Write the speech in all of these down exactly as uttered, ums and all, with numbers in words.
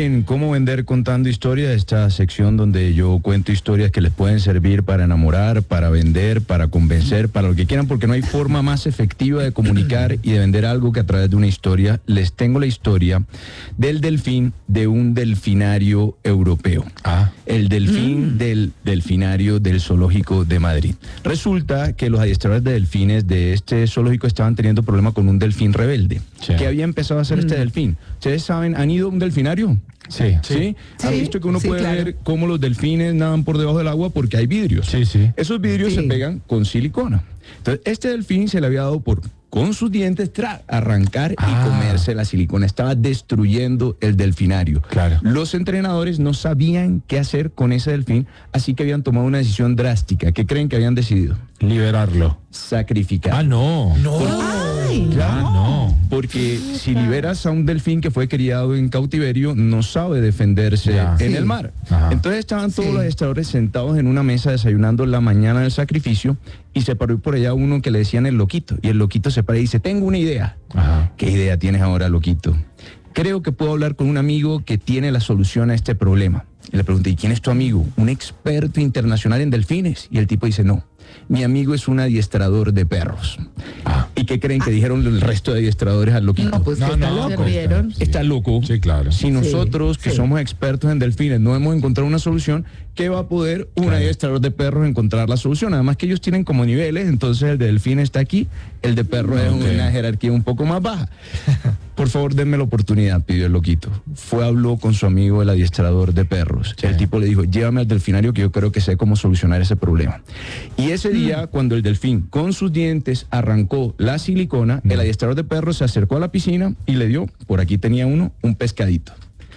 en Cómo Vender Contando Historias, esta sección donde yo cuento historias que les pueden servir para enamorar, para vender, para convencer, para lo que quieran, porque no hay forma más efectiva de comunicar y de vender algo que a través de una historia. Les tengo la historia del delfín de un delfinario europeo. Ah. El delfín Mm. del delfinario del zoológico de Madrid. Resulta que los adiestradores de delfines de este zoológico estaban teniendo problema con un delfín rebelde. Sí. ¿Qué había empezado a hacer este delfín? ¿Ustedes saben, han ido a un delfinario? Sí. ¿Sí? ¿Han Sí, visto que uno sí, puede claro. ver cómo los delfines nadan por debajo del agua porque hay vidrios? Sí, sí. Esos vidrios Sí. se pegan con silicona. Entonces, este delfín se le había dado por, con sus dientes, tra, arrancar Ah. y comerse la silicona. Estaba destruyendo el delfinario. Claro. Los entrenadores no sabían qué hacer con ese delfín, así que habían tomado una decisión drástica. ¿Qué creen que habían decidido? Liberarlo. Sacrificar. Ah, no. No. Ay, Ah, no. Porque si liberas a un delfín que fue criado en cautiverio, no sabe defenderse Ya. en Sí. el mar. Ajá. Entonces estaban todos Sí. los adiestradores sentados en una mesa desayunando la mañana del sacrificio y se paró por allá uno que le decían el loquito. Y el loquito se para y dice, tengo una idea. Ajá. ¿Qué idea tienes ahora, loquito? Creo que puedo hablar con un amigo que tiene la solución a este problema. Y le pregunté, ¿y quién es tu amigo? Un experto internacional en delfines. Y el tipo dice, no, mi amigo es un adiestrador de perros. Ah. ¿Y qué creen que dijeron el resto de adiestradores al loquito? no, pues No, que no, tal se pues, rieron. Está loco. Sí, claro. Si nosotros, que sí. somos expertos en delfines, no hemos encontrado una solución, ¿qué va a poder un Claro. adiestrador de perros encontrar la solución? Además que ellos tienen como niveles, entonces el de delfín está aquí, el de perro es Ok. una jerarquía un poco más baja. Por favor, denme la oportunidad, pidió el loquito. Fue, habló con su amigo el adiestrador de perros. Sí. El tipo le dijo, llévame al delfinario que yo creo que sé cómo solucionar ese problema. Y ese día, cuando el delfín con sus dientes arrancó la silicona, el adiestrador de perros se acercó a la piscina y le dio, por aquí tenía uno, un pescadito.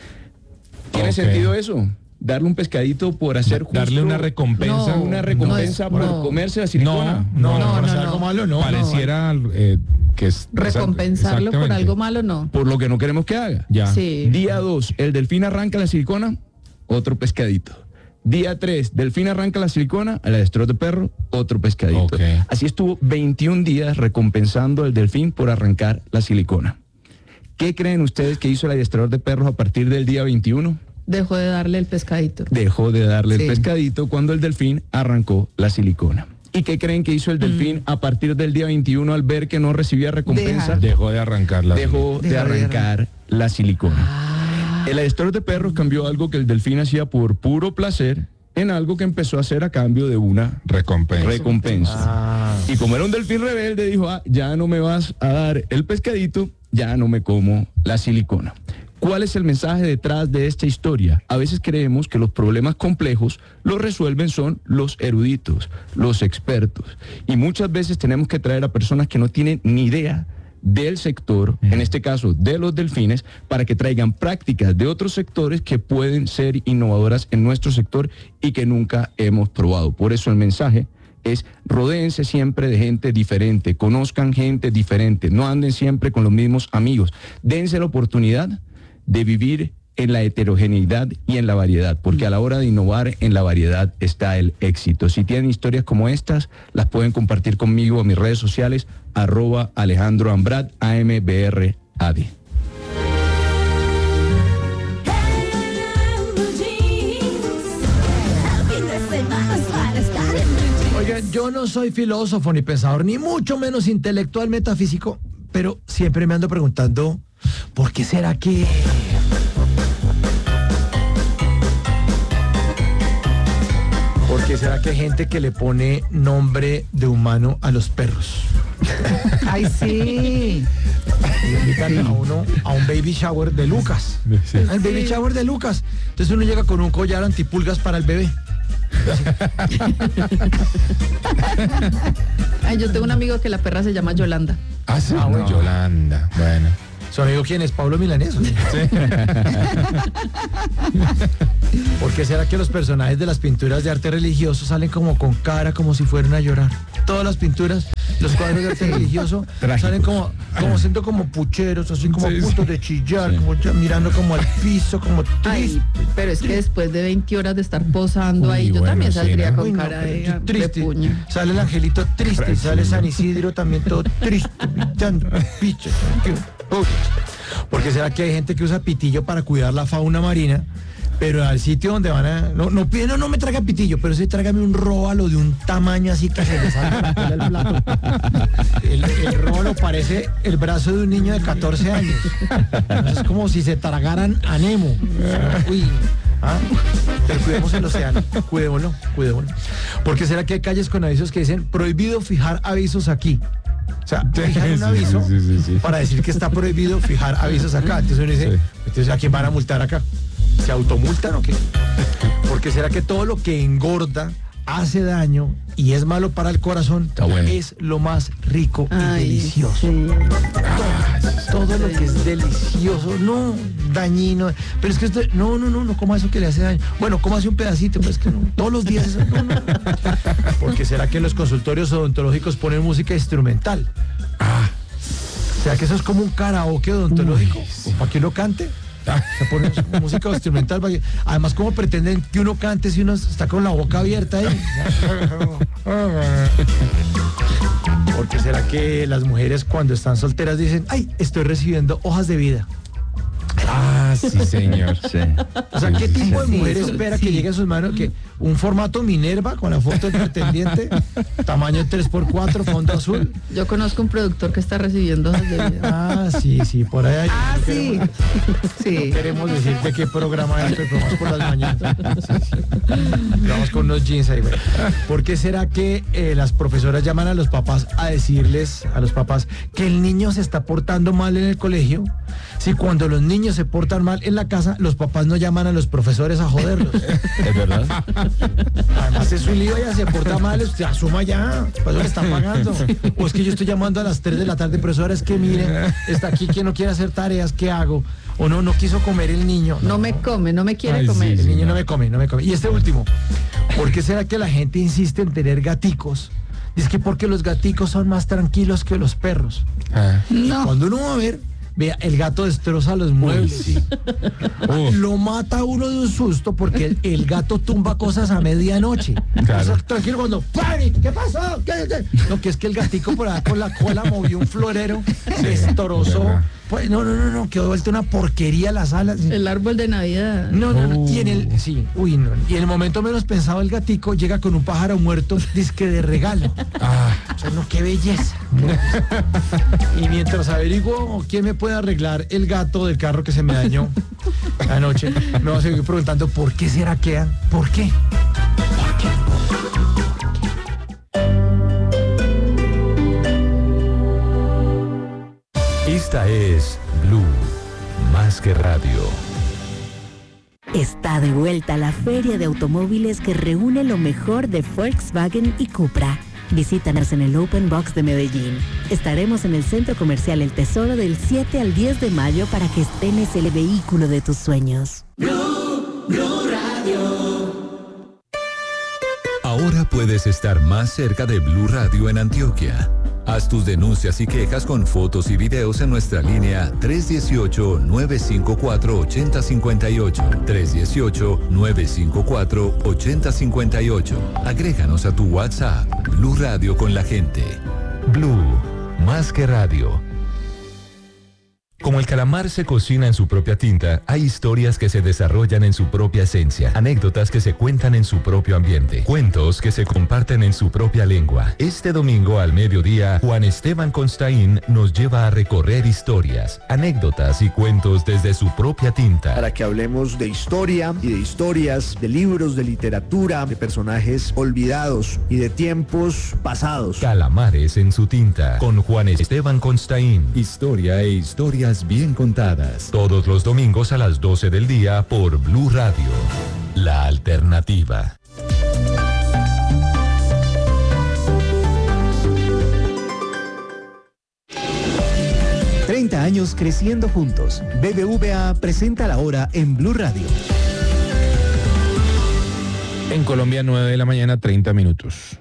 ¿Tiene Ok. sentido eso? Darle un pescadito por hacer justo Darle una recompensa. No, una recompensa no por es- no. comerse la No, silicona. no, No, no, no, algo no. malo, no. Pareciera eh, que es... Recompensarlo por exactamente. algo malo, no. Por lo que no queremos que haga. Ya. Sí. Día dos, el delfín arranca la silicona, otro pescadito. Día tres, delfín arranca la silicona, el adiestrador de perro, otro pescadito. Ok. Así estuvo veintiún días recompensando al delfín por arrancar la silicona. ¿Qué creen ustedes que hizo el adiestrador de perros a partir del día veintiuno? Dejó de darle el pescadito. Dejó de darle Sí. el pescadito cuando el delfín arrancó la silicona. ¿Y qué creen que hizo el delfín a partir del día veintiuno al ver que no recibía recompensa? Deja. Dejó de arrancarla. Dejó de Deja de arrancar la silicona. Ah, El adiestrador de perros cambió algo que el delfín hacía por puro placer en algo que empezó a hacer a cambio de una Recompensa. recompensa. Ah. Y como era un delfín rebelde, dijo, ah, ya no me vas a dar el pescadito, ya no me como la silicona. ¿Cuál es el mensaje detrás de esta historia? A veces creemos que los problemas complejos los resuelven son los eruditos, los expertos. Y muchas veces tenemos que traer a personas que no tienen ni idea del sector, Mm. en este caso de los delfines, para que traigan prácticas de otros sectores que pueden ser innovadoras en nuestro sector y que nunca hemos probado. Por eso el mensaje es rodéense siempre de gente diferente, conozcan gente diferente, no anden siempre con los mismos amigos, dense la oportunidad de vivir en la heterogeneidad y en la variedad, porque a la hora de innovar en la variedad está el éxito. Si tienen historias como estas, las pueden compartir conmigo en mis redes sociales, arroba Alejandro Ambrad, A M B R A D. Oigan, yo no soy filósofo ni pensador, ni mucho menos intelectual metafísico, pero siempre me ando preguntando, ¿por qué será que... ¿Por qué será que hay gente que le pone nombre de humano a los perros? ay, sí. Y invitan a uno a un baby shower de Lucas. Sí. Al baby shower de Lucas. Entonces uno llega con un collar antipulgas para el bebé. Ay, yo tengo un amigo que la perra se llama Yolanda. Ah, sí. Ah, bueno. Yolanda. Bueno. ¿Su amigo quién es? ¿Pablo Milanés? ¿Por qué será que los personajes de las pinturas de arte religioso salen como con cara, como si fueran a llorar? Todas las pinturas, los cuadros de arte religioso, Trágicos. salen como, como siendo como pucheros, así como Sí, a punto sí. de chillar, Sí. como ya mirando como al piso, como Ay, triste. pero es que después de veinte horas de estar posando Uy, ahí, yo bueno, también sí, saldría ¿no? con Uy, no, cara de, pero de triste. puño. Sale el angelito triste, Ay, sale sí. San Isidro también todo triste, pintando, picha, tranquilo. Uy. Porque será que hay gente que usa pitillo para cuidar la fauna marina, pero al sitio donde van a... No, no, no, no me traiga pitillo, pero sí tráigame un róbalo de un tamaño así que se le salga la cola al plato. El, el róbalo parece el brazo de un niño de catorce años. Es como si se tragaran a Nemo. Uy, ¿ah? Pero cuidemos el océano, cuidémoslo, cuidémoslo. Porque será que hay calles con avisos que dicen prohibido fijar avisos aquí. O sea, fijar un aviso sí, sí, sí, sí. para decir que está prohibido fijar avisos acá. Entonces uno dice, Sí. entonces ¿a quién van a multar acá? ¿Se automultan o qué? Porque será que todo lo que engorda, hace daño y es malo para el corazón, Está bueno. es lo más rico y Ay, delicioso. sí. Todo, todo lo que es delicioso, no dañino. Pero es que esto, no, no, no, no coma eso que le hace daño. Bueno, coma así un pedacito, pero es que no, todos los días eso, no, no. Porque será que en los consultorios odontológicos ponen música instrumental. Ah. ¿Será que eso es como un karaoke odontológico? ¿Para que uno cante? Se pone música instrumental para que, además, ¿cómo pretenden que uno cante si uno está con la boca abierta ahí? Porque será que las mujeres cuando están solteras dicen, ay, estoy recibiendo hojas de vida. Ah, sí, señor. Sí. O sea, ¿qué Sí, sí, tipo de sí. mujer Sí, espera sí. que llegue a sus manos? Que un formato Minerva con la foto del pretendiente, tamaño tres por cuatro, fondo azul. Yo conozco un productor que está recibiendo hojas de vida. Ah, sí, sí, por ahí hay. Ah, no sí. queremos- Sí. No queremos decirte qué programa es, pero vamos por las mañanas. Sí, sí. Vamos con unos jeans ahí, güey. ¿Por qué será que eh, las profesoras llaman a los papás a decirles, a los papás, que el niño se está portando mal en el colegio? Si cuando los niños se portan mal en la casa, los papás no llaman a los profesores a joderlos. ¿Es verdad? Además es un lío, ya se porta mal, se asuma ya, por eso le están pagando. O es que yo estoy llamando a las tres de la tarde, profesora, es que miren, está aquí quien no quiere hacer tareas, ¿qué hago? O no, no quiso comer el niño. No me come, no me quiere Ay, comer. El niño no me come, no me come. Y este último, ¿por qué será que la gente insiste en tener gaticos? Dice que porque los gaticos son más tranquilos que los perros. Ah. No. Cuando uno va a ver, vea, el gato destroza los muebles. sí. Uf. Lo mata a uno de un susto porque el, el gato tumba cosas a medianoche. Claro. O sea, tranquilo cuando ¡Pani! ¿Qué pasó? ¿Qué, qué? No, que es que el gatico por allá con la cola movió un florero, destrozó. verdad. Pues, no, no, no, no, quedó vuelta una porquería la sala. El árbol de Navidad. No, no, no. Y en Uh. el, sí, uy, no. Y en el momento menos pensado el gatico llega con un pájaro muerto, disque de regalo. Ah, O sea, no, qué belleza. Y mientras averiguo quién me puede arreglar el gato del carro que se me dañó anoche, me voy a seguir preguntando por qué será que, ¿por qué? ¿Por qué? Esta es Blue, más que radio. Está de vuelta la feria de automóviles que reúne lo mejor de Volkswagen y Cupra. Visítanos en el Open Box de Medellín. Estaremos en el Centro Comercial El Tesoro del siete al diez de mayo para que estrenes el vehículo de tus sueños. Ahora puedes estar más cerca de Blue Radio en Antioquia. Haz tus denuncias y quejas con fotos y videos en nuestra línea tres uno ocho, nueve cinco cuatro, ocho cero cinco ocho. tres uno ocho, nueve cinco cuatro, ocho cero cinco ocho. Agréganos a tu WhatsApp. Blue Radio con la gente. Blue, más que radio. Como el calamar se cocina en su propia tinta, hay historias que se desarrollan en su propia esencia, anécdotas que se cuentan en su propio ambiente, cuentos que se comparten en su propia lengua. Este domingo al mediodía, Juan Esteban Constaín nos lleva a recorrer historias, anécdotas y cuentos desde su propia tinta. Para que hablemos de historia y de historias, de libros, de literatura, de personajes olvidados y de tiempos pasados. Calamares en su tinta, con Juan Esteban Constaín. Historia e historias bien contadas. Todos los domingos a las doce del día por Blue Radio. La alternativa. treinta años creciendo juntos. B B V A presenta la hora en Blue Radio. en Colombia, nueve de la mañana, treinta minutos.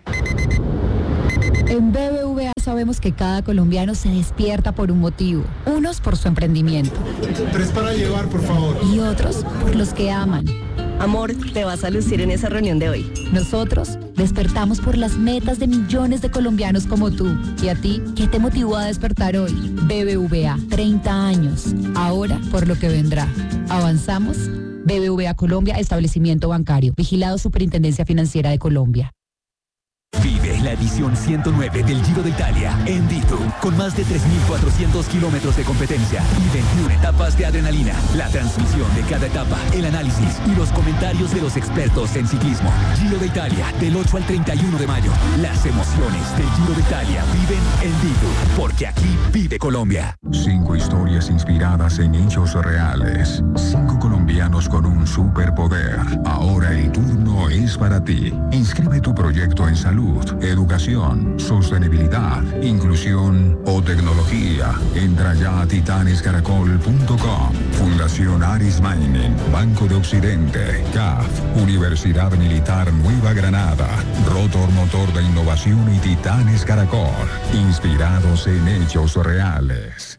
En B B V A sabemos que cada colombiano se despierta por un motivo. Unos por su emprendimiento. Tres para llevar, por favor. Y otros por los que aman. Amor, te vas a lucir en esa reunión de hoy. Nosotros Despertamos por las metas de millones de colombianos como tú. ¿Y a ti? ¿Qué te motivó a despertar hoy? B B V A, treinta años. Ahora por lo que vendrá. ¿Avanzamos? B B V A Colombia, establecimiento bancario. Vigilado Superintendencia Financiera de Colombia. Vive la edición ciento nueve del Giro de Italia en Dito, con más de tres mil cuatrocientos kilómetros de competencia y veintiuna etapas de adrenalina. La transmisión de cada etapa, el análisis y los comentarios de los expertos en ciclismo. Giro de Italia, del ocho al treinta y uno de mayo. Las emociones del Giro de Italia viven en Dito, porque aquí vive Colombia. Cinco historias inspiradas en hechos reales. Cinco colombianos con un superpoder. Ahora el turno es para ti. Inscribe tu proyecto en salud, educación, sostenibilidad, inclusión o tecnología. Entra ya a titanes caracol punto com. Fundación Aris Mining, Banco de Occidente, C A F, Universidad Militar Nueva Granada, Rotor Motor de Innovación y Titanes Caracol. Inspirados en hechos reales.